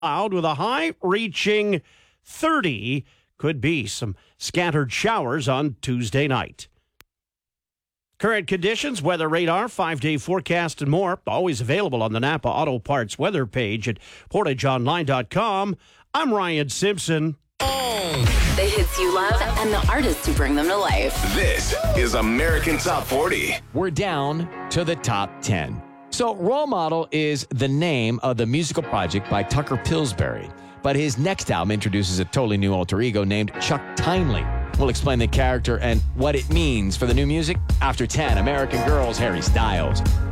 cloud with a high reaching 30. Could be some scattered showers on Tuesday night. Current conditions, weather radar, 5-day forecast, and more. Always available on the Napa Auto Parts weather page at portageonline.com. I'm Ryan Simpson. The hits you love and the artists who bring them to life. This is American Top 40. We're down to the top 10. So Role Model is the name of the musical project by Tucker Pillsbury. But his next album introduces a totally new alter ego named Chuck Tinley. We'll explain the character and what it means for the new music after 10. American Girl's Harry Styles.